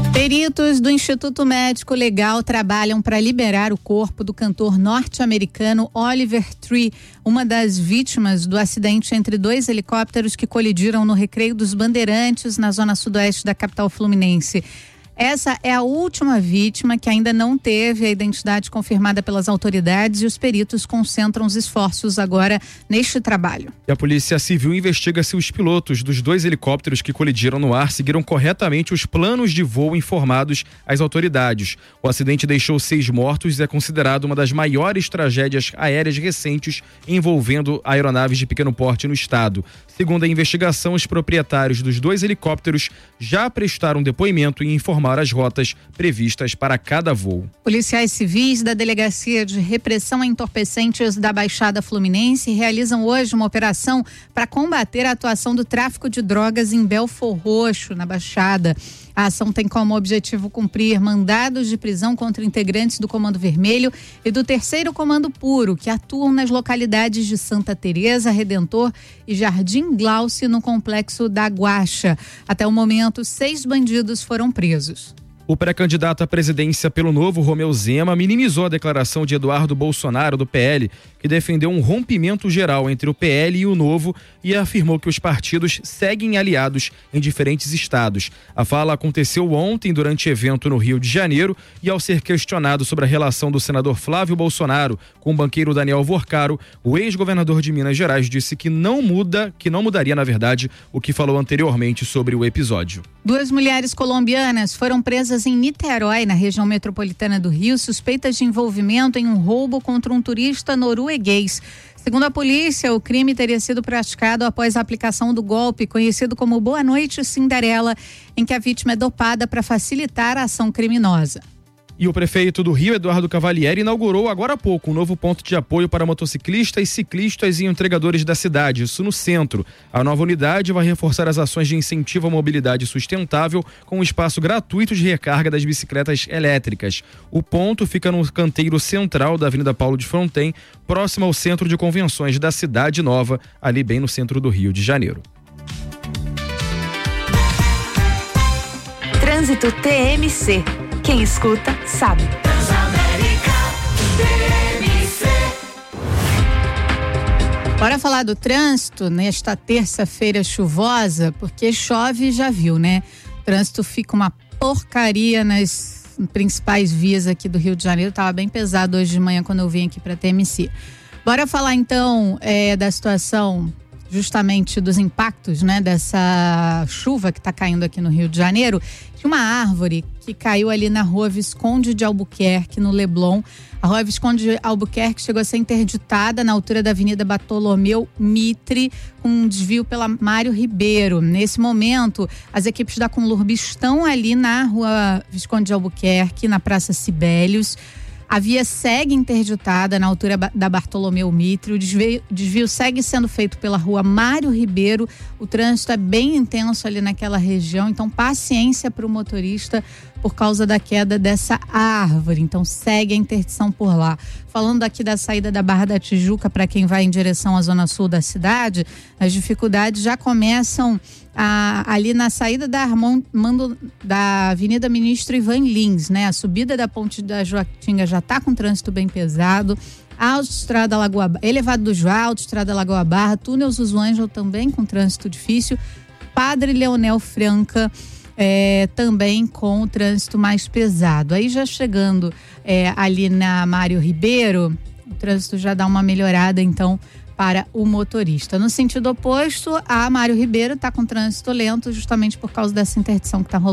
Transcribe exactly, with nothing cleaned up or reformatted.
Peritos do Instituto Médico Legal trabalham para liberar o corpo do cantor norte-americano Oliver Tree, uma das vítimas do acidente entre dois helicópteros que colidiram no Recreio dos Bandeirantes, na zona sudoeste da capital fluminense. Essa é a última vítima que ainda não teve a identidade confirmada pelas autoridades e os peritos concentram os esforços agora neste trabalho. E a Polícia Civil investiga se os pilotos dos dois helicópteros que colidiram no ar seguiram corretamente os planos de voo informados às autoridades. O acidente deixou seis mortos e é considerado uma das maiores tragédias aéreas recentes envolvendo aeronaves de pequeno porte no estado. Segundo a investigação, os proprietários dos dois helicópteros já prestaram depoimento e informaram as rotas previstas para cada voo. Policiais civis da Delegacia de Repressão a Entorpecentes da Baixada Fluminense realizam hoje uma operação para combater a atuação do tráfico de drogas em Belfor Roxo, na Baixada. A ação tem como objetivo cumprir mandados de prisão contra integrantes do Comando Vermelho e do Terceiro Comando Puro, que atuam nas localidades de Santa Teresa, Redentor e Jardim Glauce, no complexo da Guaxa. Até o momento, seis bandidos foram presos. O pré-candidato à presidência pelo Novo, Romeu Zema, minimizou a declaração de Eduardo Bolsonaro, do P L, que defendeu um rompimento geral entre o P L e o Novo e afirmou que os partidos seguem aliados em diferentes estados. A fala aconteceu ontem durante evento no Rio de Janeiro e, ao ser questionado sobre a relação do senador Flávio Bolsonaro com o banqueiro Daniel Vorcaro, o ex-governador de Minas Gerais disse que não muda, que não mudaria, na verdade, o que falou anteriormente sobre o episódio. Duas mulheres colombianas foram presas em Niterói, na região metropolitana do Rio, suspeitas de envolvimento em um roubo contra um turista norueguês. Segundo a polícia, o crime teria sido praticado após a aplicação do golpe conhecido como Boa Noite Cinderela, em que a vítima é dopada para facilitar a ação criminosa. E o prefeito do Rio, Eduardo Cavalieri, inaugurou agora há pouco um novo ponto de apoio para motociclistas, ciclistas e entregadores da cidade, isso no centro. A nova unidade vai reforçar as ações de incentivo à mobilidade sustentável com um espaço gratuito de recarga das bicicletas elétricas. O ponto fica no canteiro central da Avenida Paulo de Fronten, próximo ao Centro de Convenções da Cidade Nova, ali bem no centro do Rio de Janeiro. Trânsito T M C. Quem escuta, sabe. Bora falar do trânsito nesta terça-feira chuvosa, porque chove, já viu, né? O trânsito fica uma porcaria nas principais vias aqui do Rio de Janeiro. Tava bem pesado hoje de manhã quando eu vim aqui para T M C. Bora falar então é, da situação, justamente dos impactos, né, dessa chuva que está caindo aqui no Rio de Janeiro. Tinha uma árvore que caiu ali na rua Visconde de Albuquerque, no Leblon. A rua Visconde de Albuquerque chegou a ser interditada na altura da Avenida Bartolomeu Mitre, com um desvio pela Mário Ribeiro. Nesse momento, as equipes da Conlurb estão ali na rua Visconde de Albuquerque, na Praça Sibelius. A via segue interditada na altura da Bartolomeu Mitre. O desvio, desvio segue sendo feito pela rua Mário Ribeiro. O trânsito é bem intenso ali naquela região, então paciência para o motorista por causa da queda dessa árvore. Então segue a interdição por lá. Falando aqui da saída da Barra da Tijuca para quem vai em direção à zona sul da cidade, as dificuldades já começam a, ali na saída da, Armando, da Avenida Ministro Ivan Lins, né? A subida da Ponte da Joaquinga já está com trânsito bem pesado. A Autoestrada Lagoa, Elevado do Joá, Autoestrada Lagoa Barra, Túnel Zuzu Ângelo também com trânsito difícil. Padre Leonel Franca É, também com o trânsito mais pesado. Aí já chegando é, ali na Mário Ribeiro, o trânsito já dá uma melhorada então para o motorista. No sentido oposto, a Mário Ribeiro está com trânsito lento justamente por causa dessa interdição que está rolando.